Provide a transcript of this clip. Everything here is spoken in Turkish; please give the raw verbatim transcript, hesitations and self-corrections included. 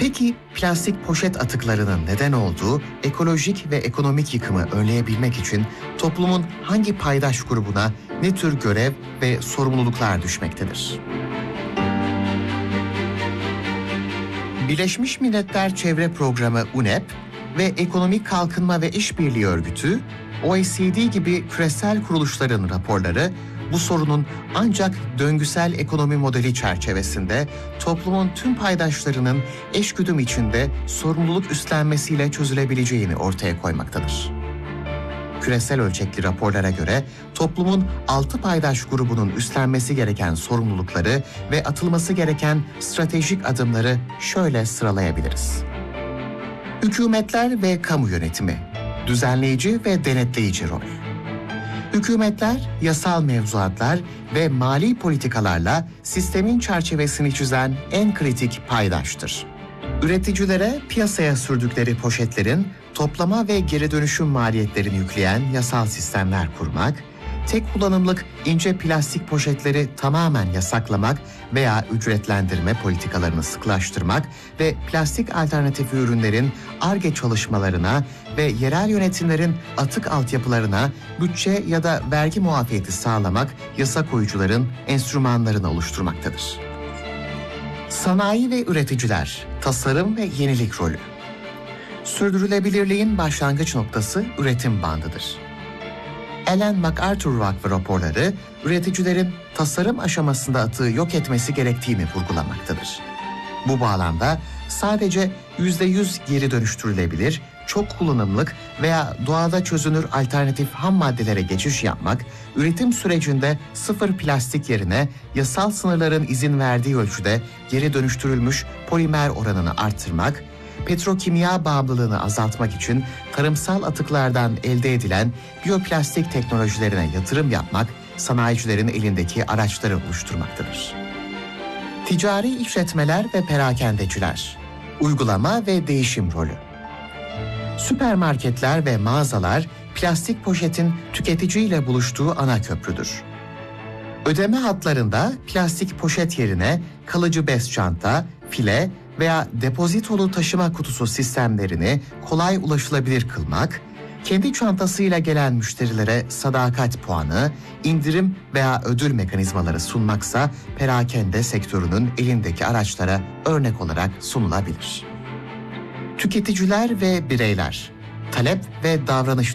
Peki plastik poşet atıklarının neden olduğu ekolojik ve ekonomik yıkımı önleyebilmek için toplumun hangi paydaş grubuna ne tür görev ve sorumluluklar düşmektedir? Birleşmiş Milletler Çevre Programı U N E P ve Ekonomik Kalkınma ve İşbirliği Örgütü, O E C D gibi küresel kuruluşların raporları bu sorunun ancak döngüsel ekonomi modeli çerçevesinde toplumun tüm paydaşlarının eşgüdüm içinde sorumluluk üstlenmesiyle çözülebileceğini ortaya koymaktadır. Küresel ölçekli raporlara göre toplumun altı paydaş grubunun üstlenmesi gereken sorumlulukları ve atılması gereken stratejik adımları şöyle sıralayabiliriz. Hükümetler ve kamu yönetimi, düzenleyici ve denetleyici rol. Hükümetler, yasal mevzuatlar ve mali politikalarla sistemin çerçevesini çizen en kritik paydaştır. Üreticilere piyasaya sürdükleri poşetlerin toplama ve geri dönüşüm maliyetlerini yükleyen yasal sistemler kurmak, tek kullanımlık ince plastik poşetleri tamamen yasaklamak veya ücretlendirme politikalarını sıklaştırmak ve plastik alternatif ürünlerin Ar-Ge çalışmalarına ve yerel yönetimlerin atık altyapılarına bütçe ya da vergi muafiyeti sağlamak yasa koyucuların enstrümanlarını oluşturmaktadır. Sanayi ve üreticiler, tasarım ve yenilik rolü. Sürdürülebilirliğin başlangıç noktası üretim bandıdır. Ellen MacArthur Vakfı raporları, üreticilerin tasarım aşamasında atığı yok etmesi gerektiğini vurgulamaktadır. Bu bağlamda sadece yüzde yüz geri dönüştürülebilir, çok kullanımlık veya doğada çözünür alternatif ham maddelere geçiş yapmak, üretim sürecinde sıfır plastik yerine yasal sınırların izin verdiği ölçüde geri dönüştürülmüş polimer oranını artırmak, petrokimya bağımlılığını azaltmak için tarımsal atıklardan elde edilen biyoplastik teknolojilerine yatırım yapmak, sanayicilerin elindeki araçları oluşturmaktadır. Ticari işletmeler ve perakendeciler, uygulama ve değişim rolü. Süpermarketler ve mağazalar, plastik poşetin tüketiciyle buluştuğu ana köprüdür. Ödeme hatlarında plastik poşet yerine kalıcı bez çanta, file veya depozitolu taşıma kutusu sistemlerini kolay ulaşılabilir kılmak, kendi çantasıyla gelen müşterilere sadakat puanı, indirim veya ödül mekanizmaları sunmaksa perakende sektörünün elindeki araçlara örnek olarak sunulabilir. Tüketiciler ve bireyler, talep ve davranış